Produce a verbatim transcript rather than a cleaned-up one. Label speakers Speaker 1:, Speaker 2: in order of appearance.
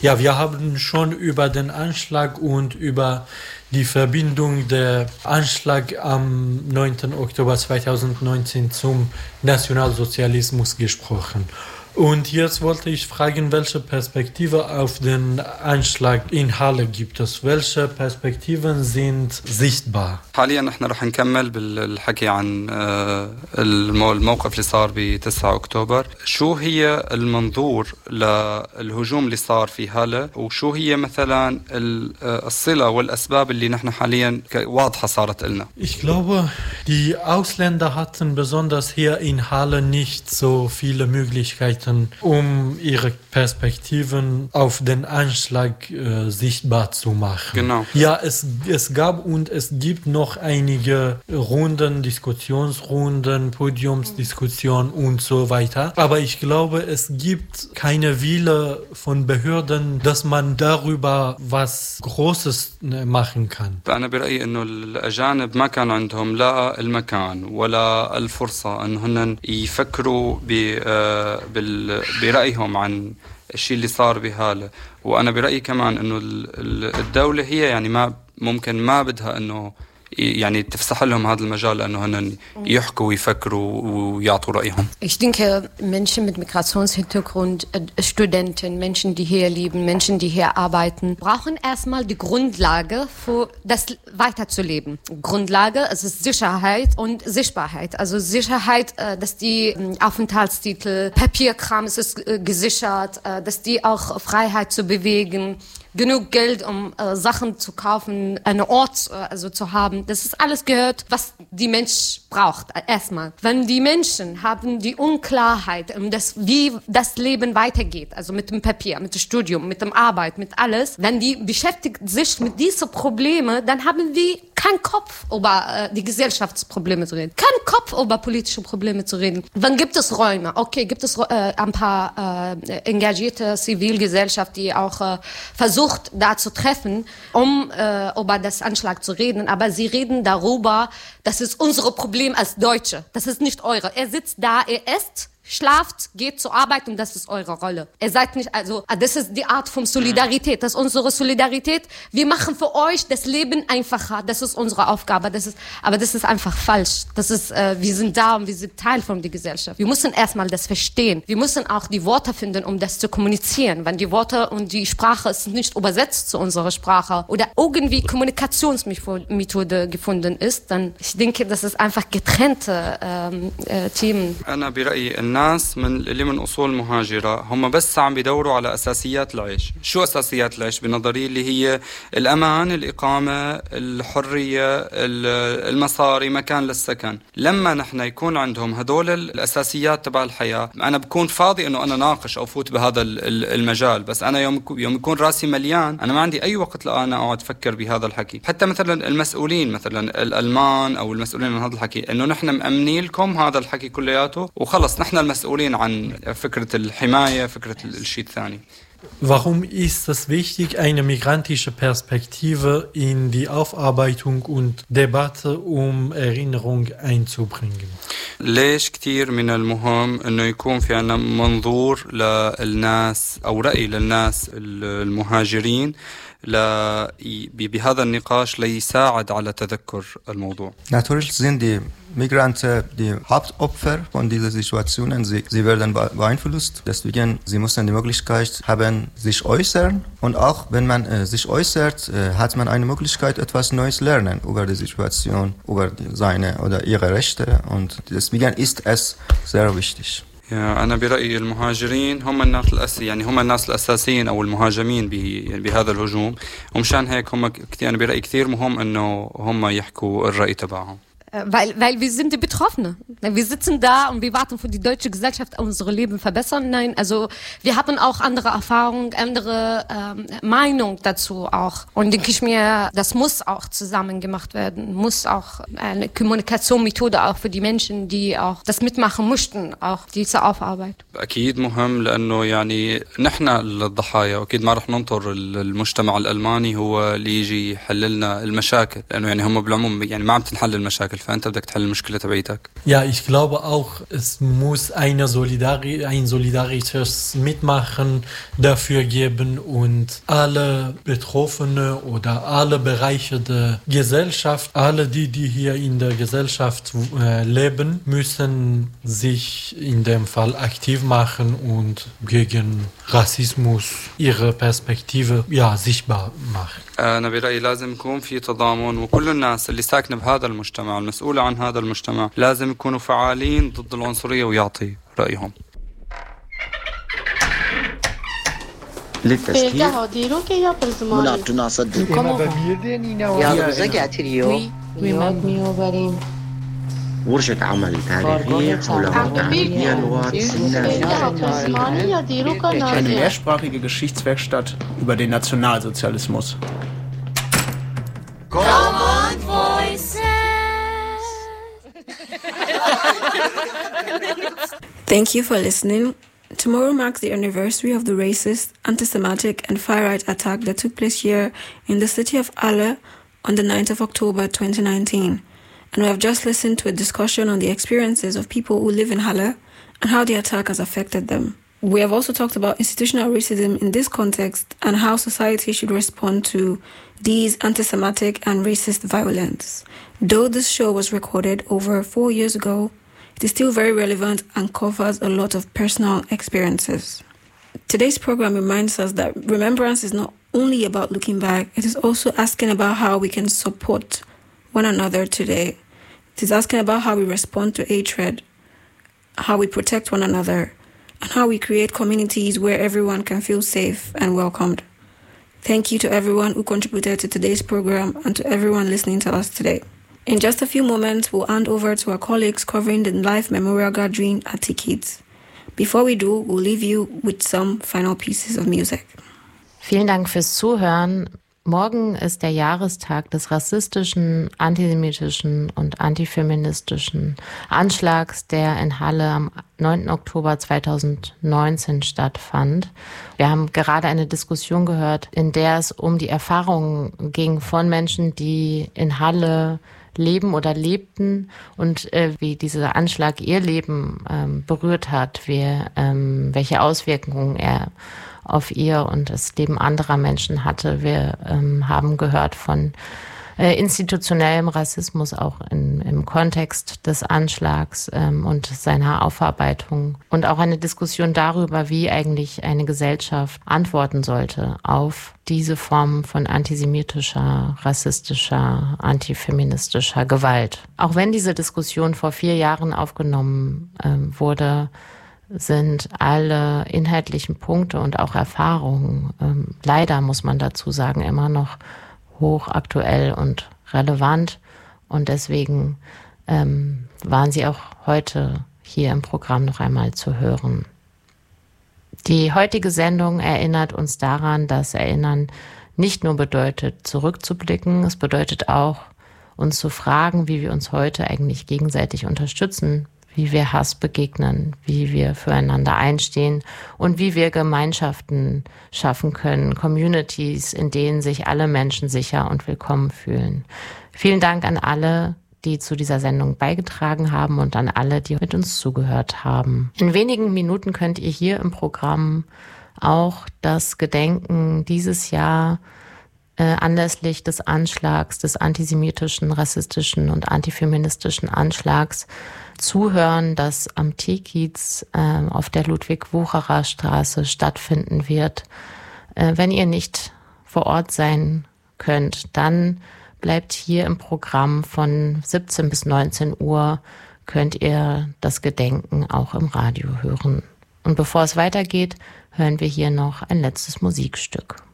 Speaker 1: Ja, wir haben schon über den Anschlag und über die Verbindung der Anschlag am neunten Oktober zweitausendneunzehn zum Nationalsozialismus gesprochen. Und jetzt wollte ich fragen, welche Perspektive auf den Anschlag in Halle gibt es? Welche Perspektiven sind sichtbar?
Speaker 2: حاليا نحن رح نكمل بالحكي عن الموقف اللي صار ب تسعة أكتوبر. شو هي المنظور للهجوم اللي صار في هاله وشو هي مثلا الصلة والأسباب اللي نحن حاليا واضحة صارت لنا.
Speaker 1: Ich glaube, die Ausländer hatten besonders hier in Halle nicht so viele Möglichkeiten, um ihre Perspektiven auf den Anschlag äh, sichtbar zu machen.
Speaker 2: Genau.
Speaker 1: Ja, es, es gab und es gibt noch einige Runden, Diskussionsrunden, Podiumsdiskussionen und so weiter. Aber ich glaube, es gibt keine Wille von Behörden, dass man darüber was Großes machen kann.
Speaker 2: أنا برأيي إنه الأجانب ما كان عندهم لا المكان ولا الفرصة إنهم يفكروا بال برأيهم عن الشيء اللي صار بهاله. وأنا برأيي كمان إنه الدولة هي يعني ما ممكن ما بدها إنه يعني تفسح لهم هذا المجال لأنه هن يحكوا ويفكروا ويعطوا رأيهم.
Speaker 3: Ich denke, Menschen mit Migrationshintergrund, Studenten, Menschen, die hier leben, Menschen, die hier arbeiten, brauchen erstmal die Grundlage für das weiterzuleben. Grundlage, es ist Sicherheit und Sichtbarkeit. Also Sicherheit, dass die Aufenthaltstitel, Papierkram, es ist gesichert, dass die auch Freiheit zu bewegen, genug Geld, um äh, Sachen zu kaufen, einen Ort äh, also zu haben. Das ist alles gehört, was die Mensch braucht, erstmal. Wenn die Menschen haben die Unklarheit, um das, wie das Leben weitergeht, also mit dem Papier, mit dem Studium, mit der Arbeit, mit alles, wenn die beschäftigt sich mit diesen Problemen, dann haben wir keinen Kopf, über äh, die Gesellschaftsprobleme zu reden, keinen Kopf, über politische Probleme zu reden. Wann gibt es Räume? Okay, gibt es äh, ein paar äh, engagierte Zivilgesellschaft, die auch äh, versuchen, da zu treffen, um äh, über das Anschlag zu reden. Aber sie reden darüber, das ist unser Problem als Deutsche. Das ist nicht eure. Er sitzt da, er isst, schlaft, geht zur Arbeit und das ist eure Rolle. Ihr seid nicht, also, das ist die Art von Solidarität. Das ist unsere Solidarität. Wir machen für euch das Leben einfacher. Das ist unsere Aufgabe. Das ist, aber das ist einfach falsch. Das ist, äh, wir sind da und wir sind Teil von der Gesellschaft. Wir müssen erstmal das verstehen. Wir müssen auch die Worte finden, um das zu kommunizieren. Wenn die Worte und die Sprache ist nicht übersetzt zu unserer Sprache oder irgendwie Kommunikationsmethode gefunden ist, dann, ich denke, das ist einfach getrennte ähm, äh, Themen.
Speaker 2: أنا برأيي الناس من اللي من أصول مهاجرة هم بس عم بيدوروا على أساسيات العيش. شو أساسيات العيش بنظري؟ اللي هي الأمان، الإقامة، الحرية، المصاري، مكان للسكن. لما نحن يكون عندهم هدول الأساسيات تبع الحياة، أنا بكون فاضي إنه أنا ناقش أو فوت بهذا المجال. بس أنا يوم يوم يكون راسي مليان، أنا ما عندي أي وقت لأنا أقعد أفكر بهذا الحكي. حتى مثلا المسؤولين، مثلا الألمان أو المسؤولين عن هذا الحكي، إنه نحن مأمنين لكم هذا الحكي كلياته وخلص نحن المسؤولين عن فكرة الحماية، فكرة الشيء الثاني.
Speaker 1: Warum ist es wichtig, eine migrantische Perspektive in die Aufarbeitung und Debatte um Erinnerung einzubringen?
Speaker 2: ليش كتير من المهم إنه يكون في عنا منظور للناس أو رأي للناس المهاجرين لا بهذا النقاش ليساعد على تذكر الموضوع.
Speaker 4: Natürlich sind die Migranten die Hauptopfer von dieser Situation. Sie, sie werden beeinflusst. Deswegen sie müssen die Möglichkeit haben, sich äußern. Und auch wenn man äh, sich äußert, äh, hat man eine Möglichkeit, etwas Neues lernen über die Situation, über die, seine oder ihre Rechte. Und deswegen ist es sehr wichtig.
Speaker 2: أنا برأيي المهاجرين هم الناس الأس يعني هم الناس الأساسيين أو المهاجمين به يعني بهذا الهجوم ومشان هيك هم كتير أنا برأيي كثير مهم إنه هم يحكوا الرأي تبعهم.
Speaker 3: Weil, weil wir sind die Betroffenen. Wir sitzen da und wir warten für die deutsche Gesellschaft, unsere Leben verbessern. Nein, also wir haben auch andere Erfahrungen, andere ähm, Meinung dazu auch. Und denke ich mir, das muss auch zusammen gemacht werden. Muss auch eine Kommunikationsmethode auch für die Menschen, die auch das mitmachen möchten, auch diese Aufarbeit.
Speaker 2: أكيد مهم لأنه يعني نحن الضحايا وأكيد ما رح ننطر المجتمع الألماني هو اللي يجي يحل لنا المشاكل لأنه يعني هم بالعموم يعني ما عم تنحل المشاكل فأنت بدك تحل المشكلة تبعيتك.
Speaker 1: Ja, ich glaube auch, es muss eine Solidari- ein solidarisches Mitmachen dafür geben und alle Betroffene oder alle Bereiche der Gesellschaft, alle die, die hier in der Gesellschaft äh, leben, müssen sich in dem Fall aktiv machen und gegen Rassismus ihre Perspektive ja, sichtbar machen.
Speaker 2: أنا برأيي لازم يكون في تضامن وكل الناس اللي ساكنة بهذا المجتمع المسؤولة عن هذا المجتمع لازم يكونوا فعالين ضد العنصرية ويعطي رأيهم.
Speaker 5: للتسكير منعتنا صدق يا رزقات اليوم ورشة عمل تاريخية حول متعددي ألوان
Speaker 6: Eine mehrsprachige Geschichtswerkstatt über den Nationalsozialismus.
Speaker 7: Common Voices.
Speaker 8: Thank you for listening. Tomorrow marks the anniversary of the racist, anti-Semitic and far-right attack that took place here in the city of Halle on the ninth of October twenty nineteen. And we have just listened to a discussion on the experiences of people who live in Halle and how the attack has affected them. We have also talked about institutional racism in this context and how society should respond to these anti-Semitic and racist violence. Though this show was recorded over four years ago, it is still very relevant and covers a lot of personal experiences. Today's program reminds us that remembrance is not only about looking back, it is also asking about how we can support one another today. It is asking about how we respond to hatred, how we protect one another, and how we create communities where everyone can feel safe and welcomed. Thank you to everyone who contributed to today's program and to everyone listening to us today. In just a few moments, we'll hand over to our colleagues covering the live memorial gathering at T-Kids. Before we do, we'll leave you with some final pieces of music.
Speaker 9: Vielen Dank fürs Zuhören. Morgen ist der Jahrestag des rassistischen, antisemitischen und antifeministischen Anschlags, der in Halle am neunten Oktober zweitausendneunzehn stattfand. Wir haben gerade eine Diskussion gehört, in der es um die Erfahrungen ging von Menschen, die in Halle leben oder lebten und äh, wie dieser Anschlag ihr Leben ähm, berührt hat, wie, ähm, welche Auswirkungen er auf ihr und das Leben anderer Menschen hatte. Wir ähm, haben gehört von äh, institutionellem Rassismus auch in, im Kontext des Anschlags ähm, und seiner Aufarbeitung und auch eine Diskussion darüber, wie eigentlich eine Gesellschaft antworten sollte auf diese Form von antisemitischer, rassistischer, antifeministischer Gewalt. Auch wenn diese Diskussion vor vier Jahren aufgenommen ähm, wurde, sind alle inhaltlichen Punkte und auch Erfahrungen, ähm, leider muss man dazu sagen, immer noch hochaktuell und relevant. Und deswegen ähm, waren sie auch heute hier im Programm noch einmal zu hören. Die heutige Sendung erinnert uns daran, dass Erinnern nicht nur bedeutet, zurückzublicken, es bedeutet auch, uns zu fragen, wie wir uns heute eigentlich gegenseitig unterstützen, wie wir Hass begegnen, wie wir füreinander einstehen und wie wir Gemeinschaften schaffen können, Communities, in denen sich alle Menschen sicher und willkommen fühlen. Vielen Dank an alle, die zu dieser Sendung beigetragen haben und an alle, die mit uns zugehört haben. In wenigen Minuten könnt ihr hier im Programm auch das Gedenken dieses Jahr äh, anlässlich des Anschlags, des antisemitischen, rassistischen und antifeministischen Anschlags zuhören, das am T-Kiez äh, auf der Ludwig-Wucherer-Straße stattfinden wird. Äh, wenn ihr nicht vor Ort sein könnt, dann bleibt hier im Programm von siebzehn bis neunzehn Uhr, könnt ihr das Gedenken auch im Radio hören. Und bevor es weitergeht, hören wir hier noch ein letztes Musikstück.